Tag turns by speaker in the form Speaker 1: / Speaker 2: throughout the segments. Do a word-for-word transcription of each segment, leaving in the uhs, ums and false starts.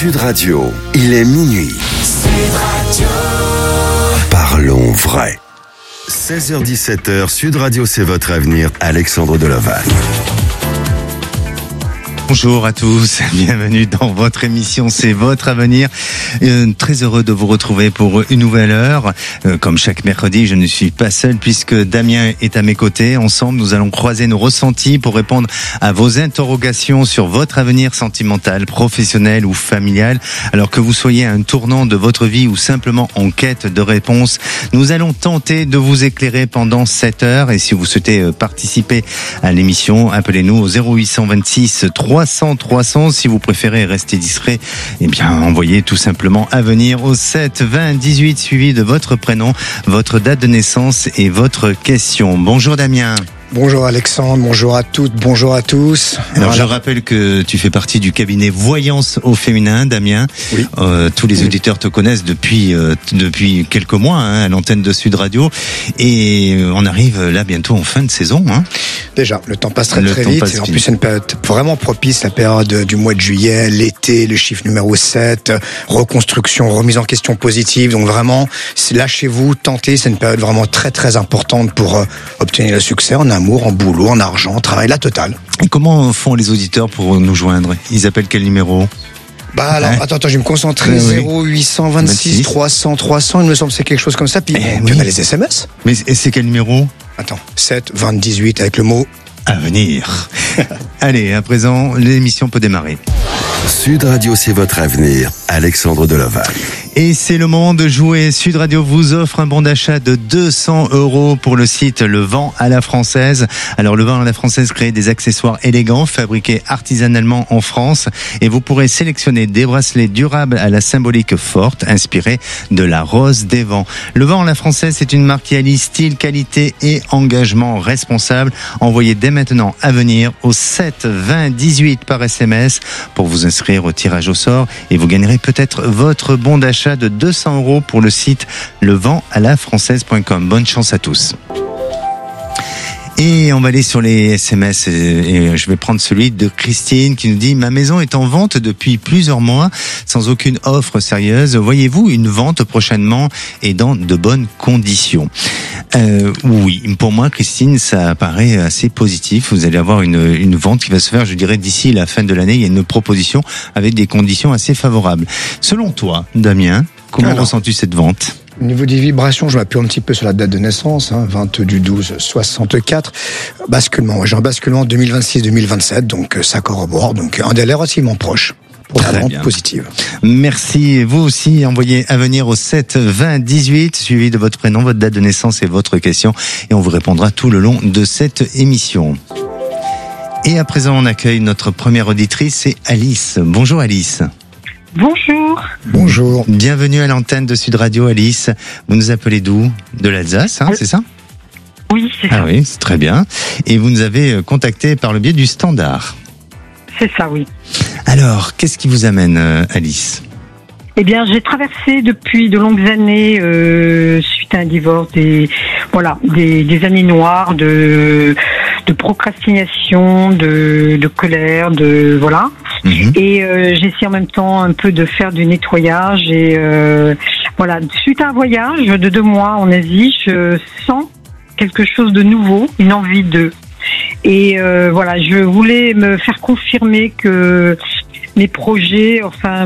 Speaker 1: Sud Radio, il est minuit. Sud Radio. Parlons vrai. seize heures dix-sept, Sud Radio, c'est votre avenir. Alexandre Delaval.
Speaker 2: Bonjour à tous, bienvenue dans votre émission, c'est votre avenir. Euh, très heureux de vous retrouver pour une nouvelle heure. Euh, comme chaque mercredi, je ne suis pas seul puisque Damien est à mes côtés. Ensemble, nous allons croiser nos ressentis pour répondre à vos interrogations sur votre avenir sentimental, professionnel ou familial. Alors que vous soyez à un tournant de votre vie ou simplement en quête de réponse, nous allons tenter de vous éclairer pendant cette heure. Et si vous souhaitez participer à l'émission, appelez-nous au zéro huit cent vingt-six trois cents trois cents. Si vous préférez rester discret, eh bien, envoyez tout simplement Avenir au sept vingt dix-huit suivi de votre prénom, votre date de naissance et votre question. Bonjour Damien.
Speaker 3: Bonjour Alexandre, bonjour à toutes, bonjour à tous.
Speaker 2: Alors, Alors je rappelle que tu fais partie du cabinet Voyance au féminin, Damien.
Speaker 3: Oui.
Speaker 2: Euh, tous les auditeurs te connaissent depuis euh, depuis quelques mois hein, à l'antenne de Sud Radio, et on arrive là bientôt en fin de saison. Hein.
Speaker 3: Déjà, le temps passe très
Speaker 2: le
Speaker 3: très vite. Et en plus, c'est une période vraiment propice, la période du mois de juillet, l'été, le chiffre numéro sept, reconstruction, remise en question positive. Donc vraiment, lâchez-vous, tentez. C'est une période vraiment très très importante pour euh, obtenir le succès. On a amour, en boulot, en argent, travail, la totale.
Speaker 2: Et comment font les auditeurs pour nous joindre ? Ils appellent quel numéro ?
Speaker 3: Bah alors, ouais. attends, attends, je vais me concentrer.
Speaker 2: Oui.
Speaker 3: zéro huit cent vingt-six trois cents trois cents, il me semble que c'est quelque chose comme ça. Puis,
Speaker 2: eh,
Speaker 3: puis
Speaker 2: oui.
Speaker 3: on a les S M S.
Speaker 2: Mais c'est quel numéro ?
Speaker 3: Attends, sept vingt dix-huit avec le mot
Speaker 2: Avenir. Allez, à présent, l'émission peut démarrer.
Speaker 1: Sud Radio, c'est votre avenir. Alexandre Delaval.
Speaker 2: Et c'est le moment de jouer. Sud Radio vous offre un bon d'achat de deux cents euros pour le site Le Vent à la Française. Alors, Le Vent à la Française crée des accessoires élégants fabriqués artisanalement en France, et vous pourrez sélectionner des bracelets durables à la symbolique forte inspirés de la rose des vents. Le Vent à la Française, c'est une marque qui allie style, qualité et engagement responsable. Envoyez dès maintenant Avenir au sept vingt dix-huit par S M S pour vous inscrire au tirage au sort, et vous gagnerez peut-être votre bon d'achat de deux cents euros pour le site le vent à la française point com. Bonne chance à tous. Et on va aller sur les S M S, et je vais prendre celui de Christine qui nous dit: ma maison est en vente depuis plusieurs mois sans aucune offre sérieuse. Voyez-vous une vente prochainement et dans de bonnes conditions? Euh, oui, pour moi, Christine, ça paraît assez positif. Vous allez avoir une, une vente qui va se faire, je dirais, d'ici la fin de l'année. Il y a une proposition avec des conditions assez favorables. Selon toi, Damien, comment Alors, ressens-tu cette vente?
Speaker 3: Au niveau des vibrations, je m'appuie un petit peu sur la date de naissance, hein, vingt du douze soixante-quatre. Basculement, j'ai un basculement deux mille vingt-six deux mille vingt-sept, donc ça corrobore, donc un délai relativement proche. Pour la vente positive.
Speaker 2: Merci. Vous aussi, envoyez Avenir au sept vingt dix-huit, suivi de votre prénom, votre date de naissance et votre question, et on vous répondra tout le long de cette émission. Et à présent, on accueille notre première auditrice, c'est Alice. Bonjour Alice.
Speaker 4: Bonjour.
Speaker 3: Bonjour.
Speaker 2: Bienvenue à l'antenne de Sud Radio, Alice. Vous nous appelez d'où? De l'Alsace, hein, oui. C'est ça?
Speaker 4: Oui, c'est ça.
Speaker 2: Ah oui, c'est très bien. Et vous nous avez contacté par le biais du standard.
Speaker 4: C'est ça, oui.
Speaker 2: Alors, qu'est-ce qui vous amène, euh, Alice?
Speaker 4: Eh bien, j'ai traversé depuis de longues années, euh, suite à un divorce, des voilà, des, des années noires de de procrastination, de, de colère, de voilà. Mmh. Et euh, j'ai essayé en même temps un peu de faire du nettoyage. Et euh, voilà, suite à un voyage de deux mois en Asie, je sens quelque chose de nouveau, une envie de. Et euh, voilà, je voulais me faire confirmer que mes projets, enfin,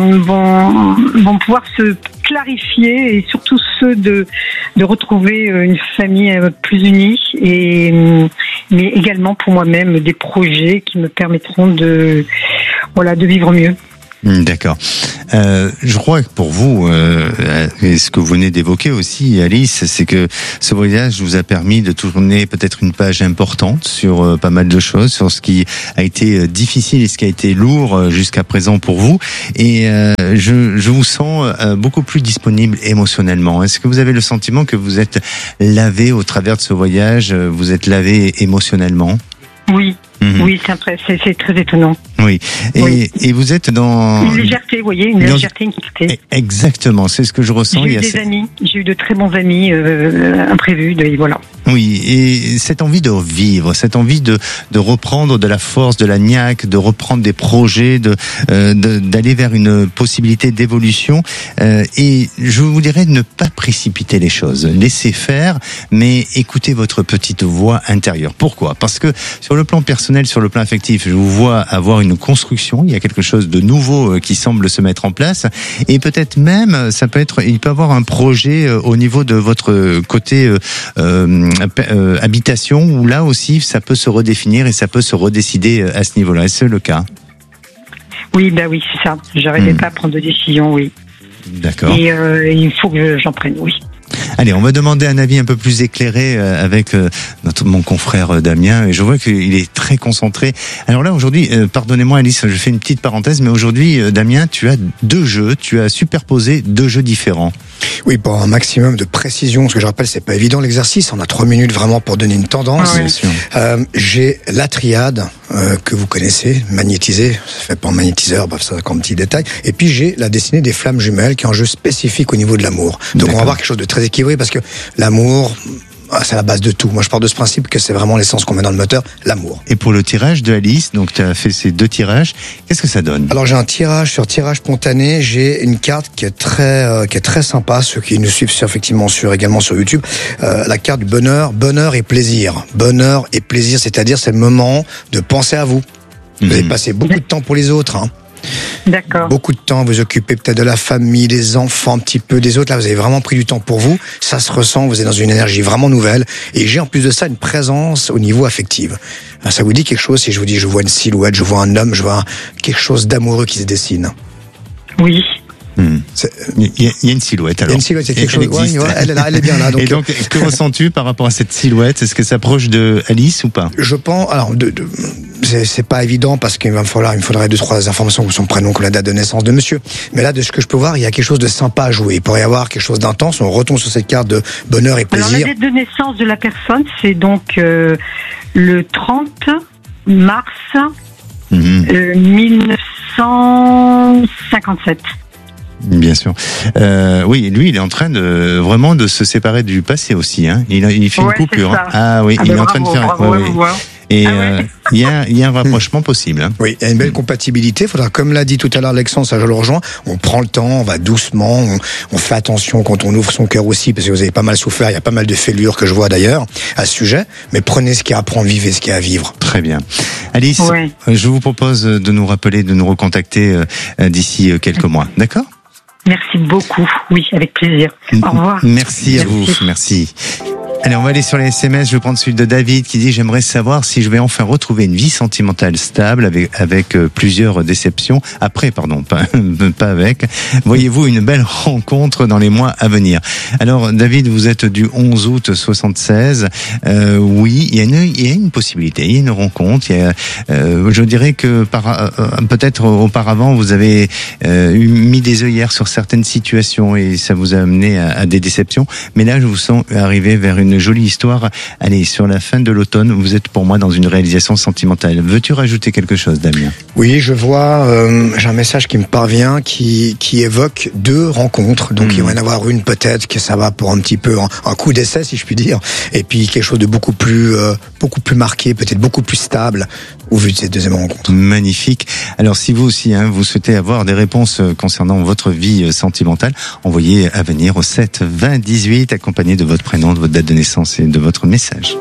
Speaker 4: vont, vont pouvoir se clarifier, et surtout ceux de de retrouver une famille plus unie, et mais également pour moi-même des projets qui me permettront de voilà de vivre mieux.
Speaker 2: D'accord. Euh, je crois que pour vous, euh, et ce que vous venez d'évoquer aussi, Alice, c'est que ce voyage vous a permis de tourner peut-être une page importante sur euh, pas mal de choses, sur ce qui a été difficile et ce qui a été lourd jusqu'à présent pour vous. Et euh, je, je vous sens euh, beaucoup plus disponible émotionnellement. Est-ce que vous avez le sentiment que vous êtes lavé au travers de ce voyage, vous êtes lavé émotionnellement ?
Speaker 4: Oui. Mmh. Oui, c'est, après, c'est, c'est très étonnant.
Speaker 2: Oui. Et,
Speaker 4: oui.
Speaker 2: et vous êtes dans...
Speaker 4: Une légèreté, vous voyez, une
Speaker 2: dans...
Speaker 4: légèreté, une qualité.
Speaker 2: Exactement, c'est ce que je ressens.
Speaker 4: J'ai eu
Speaker 2: Il y a
Speaker 4: des
Speaker 2: ces...
Speaker 4: amis, j'ai eu de très bons amis euh, imprévus, de, voilà.
Speaker 2: Oui, et cette envie de vivre, cette envie de, de reprendre de la force, de la niaque, de reprendre des projets, de, euh, de d'aller vers une possibilité d'évolution. Euh, et je vous dirais de ne pas précipiter les choses, laissez faire, mais écoutez votre petite voix intérieure. Pourquoi ? Parce que sur le plan personnel, sur le plan affectif, je vous vois avoir une construction, il y a quelque chose de nouveau qui semble se mettre en place, et peut-être même, ça peut être, il peut y avoir un projet au niveau de votre côté euh, euh, Euh, habitation, où là aussi ça peut se redéfinir et ça peut se redécider à ce niveau-là. Est-ce le cas ?
Speaker 4: Oui, bah oui, c'est ça. J'arrivais mmh. pas à prendre de décision, oui.
Speaker 2: D'accord.
Speaker 4: Et euh, il faut que j'en prenne, oui.
Speaker 2: Allez, on va demander un avis un peu plus éclairé avec notre, mon confrère Damien, et je vois qu'il est très concentré. Alors là, aujourd'hui, euh, pardonnez-moi Alice, je fais une petite parenthèse, mais aujourd'hui, euh, Damien, tu as deux jeux, tu as superposé deux jeux différents.
Speaker 3: Oui, pour un maximum de précision, parce que je rappelle, c'est pas évident l'exercice, on a trois minutes vraiment pour donner une tendance.
Speaker 2: Ah, bien sûr.
Speaker 3: Euh, j'ai la triade, euh, que vous connaissez, magnétisée, ça fait pas en magnétiseur, bref, ça comme petit détail. Et puis j'ai la destinée des flammes jumelles, qui est un jeu spécifique au niveau de l'amour. Donc D'accord. on va voir quelque chose de très équilibré, parce que l'amour, c'est la base de tout. Moi, je pars de ce principe que c'est vraiment l'essence qu'on met dans le moteur, l'amour.
Speaker 2: Et pour le tirage de Alice, donc tu as fait ces deux tirages, qu'est-ce que ça donne ?
Speaker 3: Alors, j'ai un tirage sur tirage spontané. J'ai une carte qui est très, euh, qui est très sympa. Ceux qui nous suivent sur, effectivement sur également sur YouTube, euh, la carte du bonheur, bonheur et plaisir. Bonheur et plaisir, c'est-à-dire c'est le moment de penser à vous. Vous mmh. avez passé beaucoup de temps pour les autres, hein.
Speaker 4: D'accord.
Speaker 3: Beaucoup de temps, vous occupez peut-être de la famille, des enfants, un petit peu des autres. Là, vous avez vraiment pris du temps pour vous. Ça se ressent, vous êtes dans une énergie vraiment nouvelle. Et j'ai en plus de ça une présence au niveau affectif. Alors, ça vous dit quelque chose si je vous dis je vois une silhouette, je vois un homme, je vois quelque chose d'amoureux qui se dessine ?
Speaker 4: Oui.
Speaker 2: Hmm. Il, y a, il y a une silhouette alors.
Speaker 3: Il y a une silhouette, c'est quelque chose. Ouais, ouais, elle, est là, elle est bien là. Donc,
Speaker 2: et donc, que ressens-tu par rapport à cette silhouette ? Est-ce que ça s'approche de Alice ou pas ?
Speaker 3: Je pense. Alors, de, de, c'est, c'est pas évident parce qu'il va me falloir, il me faudrait deux trois informations comme son prénom, comme la date de naissance de monsieur. Mais là, de ce que je peux voir, il y a quelque chose de sympa à jouer. Il pourrait y avoir quelque chose d'intense. On retombe sur cette carte de bonheur et plaisir.
Speaker 4: Alors, la date de naissance de la personne, c'est donc euh, le trente mars mmh. euh, mille neuf cent cinquante-sept.
Speaker 2: Bien sûr. Euh, oui, lui, il est en train de vraiment de se séparer du passé aussi. Hein. Il, il fait
Speaker 4: ouais,
Speaker 2: une coupure.
Speaker 4: Hein.
Speaker 2: Ah oui, ah il ben est bravo, en train de faire.
Speaker 4: Bravo,
Speaker 2: ouais,
Speaker 4: bravo,
Speaker 2: ouais. Et
Speaker 4: ah ouais.
Speaker 2: euh, il y a, il y a un rapprochement possible. Hein.
Speaker 3: Oui, il y a une belle compatibilité. Il faudra, comme l'a dit tout à l'heure Alexandre, ça je le rejoins. On prend le temps, on va doucement, on, on fait attention quand on ouvre son cœur aussi, parce que vous avez pas mal souffert. Il y a pas mal de fêlures que je vois d'ailleurs à ce sujet. Mais prenez ce qu'il y a à prendre, vivez ce qu'il y a à vivre.
Speaker 2: Très bien. Alice,
Speaker 4: ouais.
Speaker 2: je vous propose de nous rappeler, de nous recontacter euh, d'ici quelques mois. D'accord ?
Speaker 4: Merci beaucoup. Oui, avec plaisir. Au revoir.
Speaker 2: Merci à vous. Merci. Allez, on va aller sur les S M S. Je vais prendre celui de David qui dit « J'aimerais savoir si je vais enfin retrouver une vie sentimentale stable avec, avec euh, plusieurs déceptions. Après, pardon, pas, pas avec. Voyez-vous une belle rencontre dans les mois à venir ?» Alors, David, vous êtes du onze août soixante-seize. Euh, oui, il y, a une, il y a une possibilité, il y a une rencontre. Il y a, euh, je dirais que par, euh, peut-être auparavant, vous avez euh, mis des œillères sur certaines situations et ça vous a amené à, à des déceptions. Mais là, je vous sens arriver vers une jolie histoire. Allez, sur la fin de l'automne, vous êtes pour moi dans une réalisation sentimentale. Veux-tu rajouter quelque chose, Damien ?
Speaker 3: Oui, je vois, euh, j'ai un message qui me parvient qui, qui évoque deux rencontres. Donc, mmh. il va y en avoir une peut-être que ça va pour un petit peu un, un coup d'essai, si je puis dire. Et puis, quelque chose de beaucoup plus, euh, beaucoup plus marqué, peut-être beaucoup plus stable au vu de cette deuxième rencontre.
Speaker 2: Magnifique. Alors, si vous aussi, hein, vous souhaitez avoir des réponses concernant votre vie sentimentale, envoyez à venir au sept vingt dix-huit, accompagné de votre prénom, de votre date de naissance et de votre message.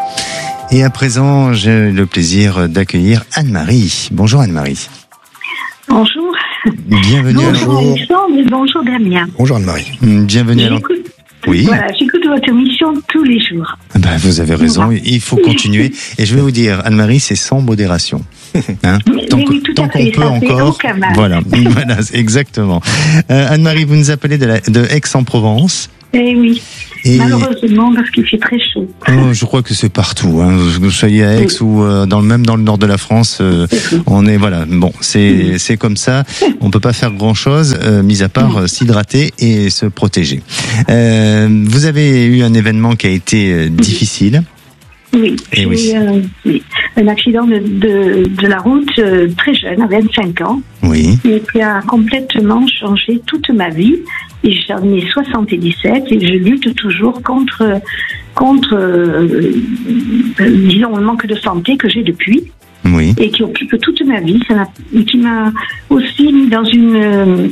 Speaker 2: Et à présent, j'ai le plaisir d'accueillir Anne-Marie. Bonjour Anne-Marie.
Speaker 5: Bonjour.
Speaker 2: Bienvenue
Speaker 5: bonjour,
Speaker 2: à l'antenne.
Speaker 5: Bonjour Alexandre et bonjour Damien.
Speaker 3: Bonjour Anne-Marie.
Speaker 2: Bienvenue à l'antenne. Oui.
Speaker 5: Voilà, j'écoute votre émission tous les jours.
Speaker 2: Ben, vous avez raison, il faut continuer. Et je vais vous dire, Anne-Marie, c'est sans modération. Hein,
Speaker 5: oui,
Speaker 2: tant,
Speaker 5: oui, tout
Speaker 2: tant
Speaker 5: à
Speaker 2: qu'on
Speaker 5: fait,
Speaker 2: peut
Speaker 5: ça
Speaker 2: encore. Voilà, voilà, exactement. Euh, Anne-Marie, vous nous appelez de, la, de Aix-en-Provence.
Speaker 5: Eh oui.
Speaker 2: Et...
Speaker 5: malheureusement, parce qu'il fait très chaud.
Speaker 2: Oh, je crois que c'est partout. Hein. Que vous soyez à Aix oui. ou euh, dans le même dans le nord de la France, euh, on est voilà. Bon, c'est oui. c'est comme ça. On peut pas faire grand chose, euh, mis à part euh, s'hydrater et se protéger. Euh, vous avez eu un événement qui a été euh, difficile.
Speaker 5: Oui,
Speaker 2: Et
Speaker 5: j'ai
Speaker 2: oui.
Speaker 5: eu euh, oui, un accident de, de, de la route euh, très jeune, à vingt-cinq ans,
Speaker 2: Oui.
Speaker 5: et qui a complètement changé toute ma vie. Et j'en ai soixante-dix-sept et je lutte toujours contre, contre euh, euh, disons, le manque de santé que j'ai depuis
Speaker 2: Oui.
Speaker 5: et qui occupe toute ma vie. Ça m'a, qui m'a aussi mis dans une, euh,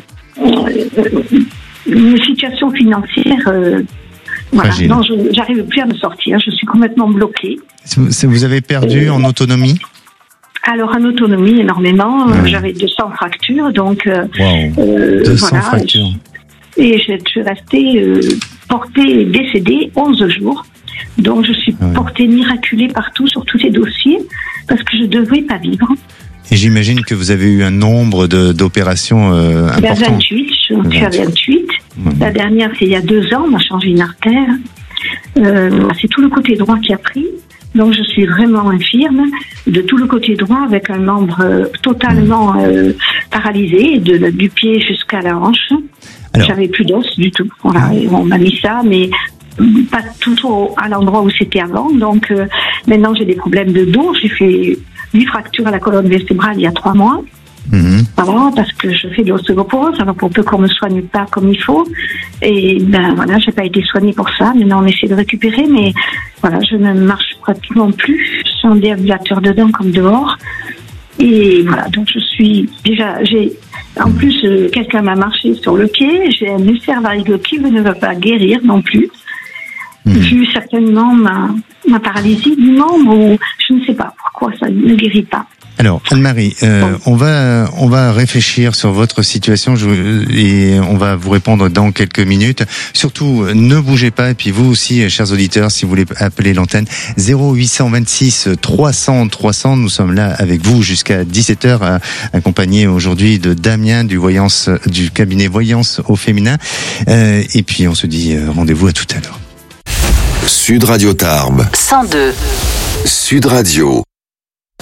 Speaker 5: euh, une situation financière. Euh, voilà.
Speaker 2: Fragile.
Speaker 5: Non, je j'arrive plus à me sortir. Je suis complètement bloquée.
Speaker 2: C'est- Vous avez perdu en autonomie?
Speaker 5: Alors en autonomie énormément.
Speaker 2: Ouais.
Speaker 5: Euh, J'avais deux cents fractures, donc euh,
Speaker 2: Wow.
Speaker 5: euh,
Speaker 2: deux cents
Speaker 5: voilà.
Speaker 2: fractures.
Speaker 5: Et je suis restée euh, portée et décédée onze jours. Donc je suis
Speaker 2: Ouais.
Speaker 5: portée miraculée partout sur tous les dossiers parce que je ne devrais pas vivre.
Speaker 2: Et j'imagine que vous avez eu un nombre de- d'opérations euh,
Speaker 5: Il y a
Speaker 2: important.
Speaker 5: vingt-huit, je suis à vingt-huit.
Speaker 2: Ouais.
Speaker 5: La dernière, c'est il y a deux ans, on m'a changé une artère. Euh, c'est tout le côté droit qui a pris. Donc je suis vraiment infirme de tout le côté droit avec un membre euh, totalement euh, paralysé, de, du pied jusqu'à la hanche.
Speaker 2: Alors.
Speaker 5: J'avais plus d'os du tout. Voilà, et on m'a mis ça, mais pas tout au, à l'endroit où c'était avant. Donc euh, maintenant j'ai des problèmes de dos. J'ai fait huit fractures à la colonne vertébrale il y a trois mois.
Speaker 2: Mhm.
Speaker 5: Voilà, parce que je fais de l'ostéoporose, alors pour peu qu'on me soigne pas comme il faut. Et ben voilà, j'ai pas été soignée pour ça. Maintenant on essaie de récupérer, mais voilà, je ne marche pratiquement plus. Je suis en déambulateur dedans comme dehors. Et voilà, donc je suis déjà, j'ai, en plus, euh, quelqu'un m'a marché sur le pied. J'ai un ulcère variceux qui ne veut pas guérir non plus.
Speaker 2: Mhm.
Speaker 5: Vu certainement ma, ma paralysie du membre, ou je ne sais pas pourquoi ça ne guérit pas.
Speaker 2: Alors, Anne-Marie, euh,
Speaker 5: Bon.
Speaker 2: on va on va réfléchir sur votre situation je, et on va vous répondre dans quelques minutes. Surtout, ne bougez pas et puis vous aussi, chers auditeurs, si vous voulez appeler l'antenne, zéro huit cent vingt-six trois cents trois cents. Nous sommes là avec vous jusqu'à dix-sept heures, euh, accompagnés aujourd'hui de Damien du voyance du cabinet Voyance au féminin. Euh, et puis on se dit euh, rendez-vous à tout à l'heure.
Speaker 1: Sud Radio Tarbes.
Speaker 6: cent deux.
Speaker 1: Sud Radio.